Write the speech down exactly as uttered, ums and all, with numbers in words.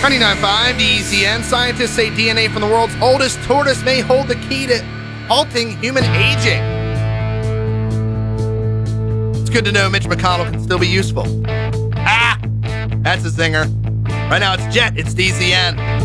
ninety-nine point five D Z N. Scientists say D N A from the world's oldest tortoise may hold the key to halting human aging. It's good to know Mitch McConnell can still be useful. Ah! That's a zinger. Right now it's Jet, it's D Z N.